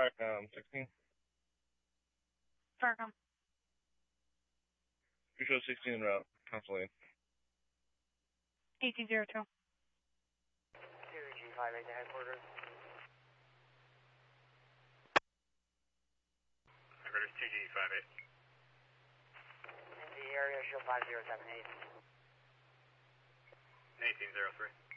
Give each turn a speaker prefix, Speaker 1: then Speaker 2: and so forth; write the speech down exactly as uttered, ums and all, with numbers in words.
Speaker 1: Um, sixteen.
Speaker 2: Farcom.
Speaker 1: You show sixteen en route. Constantly.
Speaker 2: eighteen zero two.
Speaker 3: two G five eight to headquarters.
Speaker 4: Headquarters two G five eight.
Speaker 3: In the area, show five zero seven eight.
Speaker 4: eighteen zero three.